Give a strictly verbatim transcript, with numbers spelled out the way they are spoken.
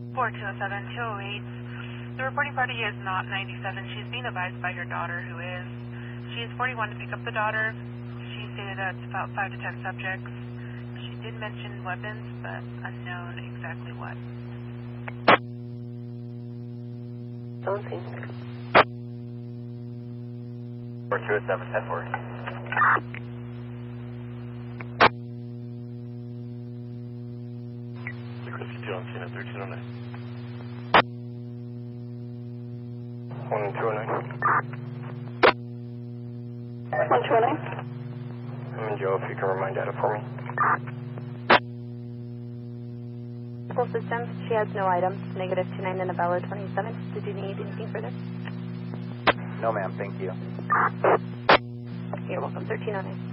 four two oh seven, two oh eight. The reporting party is not ninety-seven. She's being advised by her daughter, who is. She is forty-one to pick up the daughter. She stated that it's about five to ten subjects. She did mention weapons, but unknown exactly what. Something. four two oh seven, ten four. Christy two on scene at thirteen oh nine. one two oh nine. one two oh nine. I'm in Joe, if you can remind data for me. Full system, she has no items. Negative two nine in a valid twenty-seven. Did you need anything further? No, ma'am, thank you. You're welcome, thirteen oh nine.